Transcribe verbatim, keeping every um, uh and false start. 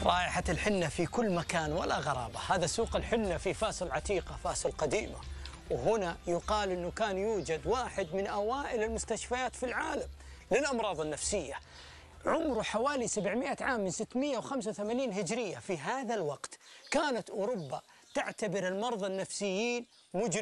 رائحة الحنة في كل مكان ولا غرابة. هذا سوق الحنة في فاس العتيقة، فاس القديمة، وهنا يقال أنه كان يوجد واحد من أوائل المستشفيات في العالم للأمراض النفسية، عمره حوالي سبعمائة عام من ستمائة وخمسة وثمانين هجرية. في هذا الوقت كانت أوروبا تعتبر المرضى النفسيين مجرمين.